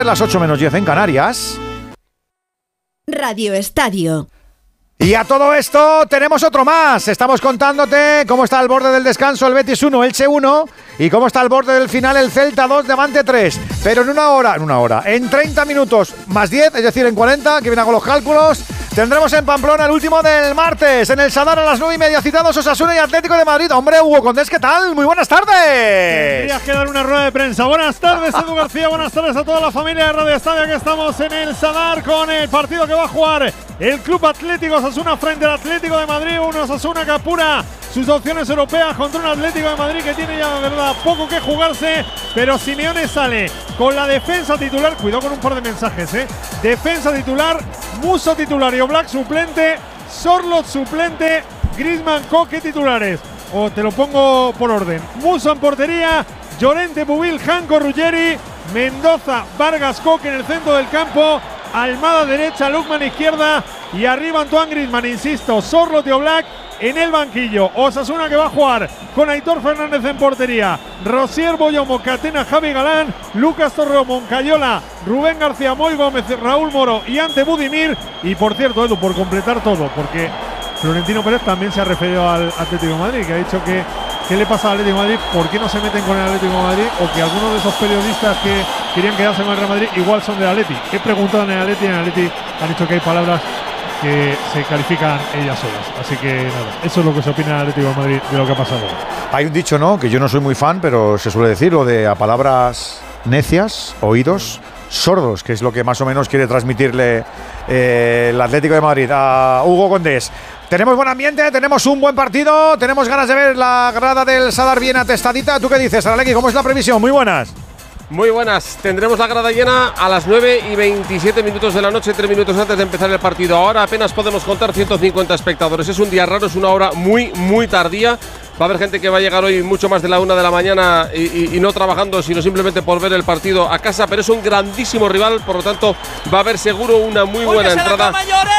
Las 8:10 en Canarias. Radio Estadio. Y a todo esto tenemos otro más. Estamos contándote cómo está al borde del descanso el Betis 1, Elche 1 y cómo está al borde del final el Celta 2, Levante 3. Pero en 30 minutos más 10, es decir, en 40, que bien hago los cálculos, tendremos en Pamplona el último del martes. En el Sadar a las 9:30, citados Osasuna y Atlético de Madrid. Hombre, Hugo Condés, ¿qué tal? Muy buenas tardes. Tendrías que dar una rueda de prensa. Buenas tardes, Edu García. Buenas tardes a toda la familia de Radio Estadio, que estamos en el Sadar con el partido que va a jugar el Club Atlético Osasuna frente al Atlético de Madrid. Un Osasuna que apura sus opciones europeas contra un Atlético de Madrid que tiene ya de verdad poco que jugarse, pero Simeone sale con la defensa titular. Cuidado con un par de mensajes, defensa titular, Musso titular y Oblak suplente, Sorloth suplente, Griezmann, Koke titulares. O te lo pongo por orden: Musso en portería, Llorente, Bubil, Janko, Ruggeri, Mendoza, Vargas, Koke en el centro del campo, Almada derecha, Lukman izquierda y arriba Antoine Griezmann, insisto, Sorloth y Oblak en el banquillo. Osasuna que va a jugar con Aitor Fernández en portería, Rosier, Boyomo, Catena, Javi Galán, Lucas Torreo, Moncayola, Rubén García, Moy Gómez, Raúl Moro y Ante Budimir. Y por cierto, Edu, por completar todo, porque Florentino Pérez también se ha referido al Atlético de Madrid, que ha dicho que ¿qué le pasa al Atlético de Madrid? ¿Por qué no se meten con el Atlético de Madrid? O que algunos de esos periodistas que querían quedarse con el Real Madrid igual son del Atleti. He preguntado en el Atleti y en el Atleti han dicho que hay palabras que se califican ellas solas. Así que nada, eso es lo que se opina el Atlético de Madrid de lo que ha pasado. Hay un dicho, ¿no?, que yo no soy muy fan, pero se suele decir lo de a palabras necias, oídos sordos, que es lo que más o menos quiere transmitirle el Atlético de Madrid a Hugo Condés. Tenemos buen ambiente, tenemos un buen partido, tenemos ganas de ver la grada del Sadar bien atestadita. ¿Tú qué dices, Aralegui? ¿Cómo es la previsión? Muy buenas. Muy buenas, tendremos la grada llena a las 9:27 de la noche, 3 minutos antes de empezar el partido. Ahora apenas podemos contar 150 espectadores. Es un día raro, es una hora muy tardía. Va a haber gente que va a llegar hoy mucho más de la 1 de la mañana y no trabajando, sino simplemente por ver el partido a casa. Pero es un grandísimo rival, por lo tanto va a haber seguro una muy buena entrada.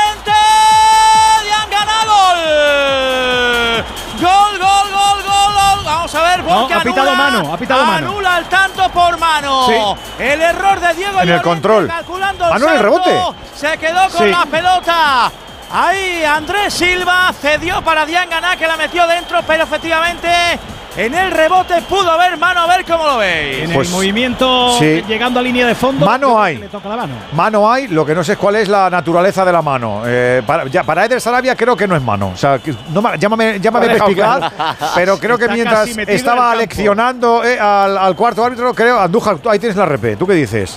¡Gol! Vamos a ver, porque ha pitado mano. Anula el tanto por mano. Sí. El error de Diego en el control. Calculando Mano en el rebote. Se quedó con la pelota. Ahí Andrés Silva cedió para Diangana, que la metió dentro, pero efectivamente en el rebote pudo haber mano. A ver cómo lo veis. En el movimiento, llegando a línea de fondo, mano hay. Le toca la mano. Mano hay, lo que no sé es cuál es la naturaleza de la mano. Para Eder Sarabia creo que no es mano. O sea, llámame perspicaz, pero creo que mientras estaba aleccionando al cuarto árbitro, creo, Andújar, ahí tienes la RP. ¿Tú qué dices?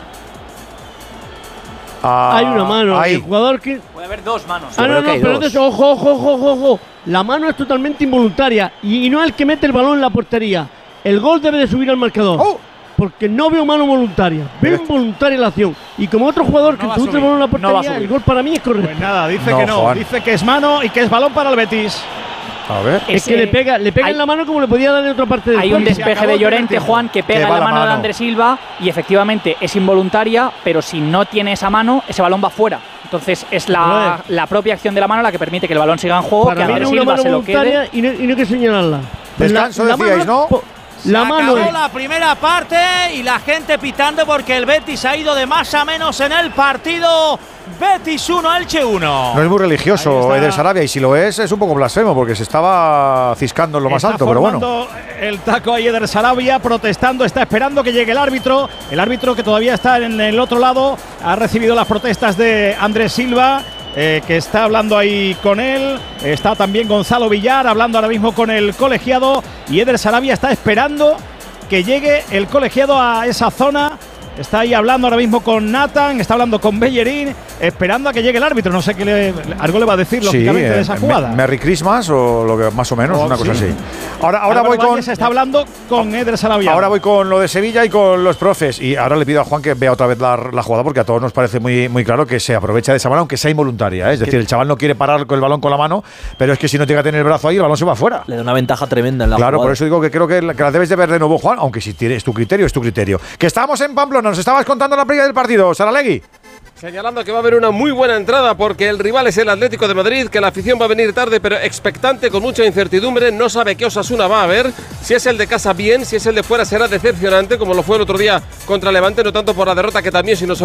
Hay una mano. Ahí. El jugador que… Puede haber dos manos. pero entonces, ojo. La mano es totalmente involuntaria y no es el que mete el balón en la portería. El gol debe de subir al marcador. Porque no veo mano voluntaria. Veo involuntaria la acción. Y como otro jugador que introduce el balón en la portería, el gol para mí es correcto. Pues nada, dice que no. Juan. Dice que es mano y que es balón para el Betis. A ver. Es que le pega en la mano como le podía dar en otra parte del Hay un despeje de Llorente, Juan, que pega en la mano de Andrés Silva y efectivamente es involuntaria, pero si no tiene esa mano, ese balón va fuera. Entonces es la propia acción de la mano la que permite que el balón siga en juego, para que Andrés Silva se lo quede. Y no hay que señalarla. Descanso decíais, ¿no? Se acabó la primera parte y la gente pitando porque el Betis ha ido de más a menos en el partido. Betis 1, Elche 1. No es muy religioso Eder Sarabia, y si lo es un poco blasfemo porque se estaba ciscando en lo más alto, pero bueno. El taco ahí Eder Sarabia protestando, está esperando que llegue el árbitro. El árbitro, que todavía está en el otro lado, ha recibido las protestas de Andrés Silva, que está hablando ahí con él. Está también Gonzalo Villar hablando ahora mismo con el colegiado, y Eder Sarabia está esperando que llegue el colegiado a esa zona. Está ahí hablando ahora mismo con Nathan, está hablando con Bellerín, esperando a que llegue el árbitro. No sé qué algo le va a decir, lógicamente, de esa jugada. Merry Christmas o lo que más o menos, una cosa así. Ahora voy con… Se está hablando con Eder Sarabia. Ahora voy con lo de Sevilla y con los profes. Y ahora le pido a Juan que vea otra vez la jugada, porque a todos nos parece muy claro que se aprovecha de esa mano, aunque sea involuntaria. Es decir, el chaval no quiere parar con el balón con la mano, pero es que si no llega a tener el brazo ahí, el balón se va afuera. Le da una ventaja tremenda en la jugada. Claro, por eso digo que creo que la debes de ver de nuevo, Juan, aunque si tienes tu criterio, es tu criterio. Que estamos en Pamplona, nos estabas contando la previa del partido, Saralegui. Señalando que va a haber una muy buena entrada porque el rival es el Atlético de Madrid, que la afición va a venir tarde pero expectante, con mucha incertidumbre, no sabe qué Osasuna va a ver. Si es el de casa bien, si es el de fuera será decepcionante, como lo fue el otro día contra Levante, no tanto por la derrota que también, sino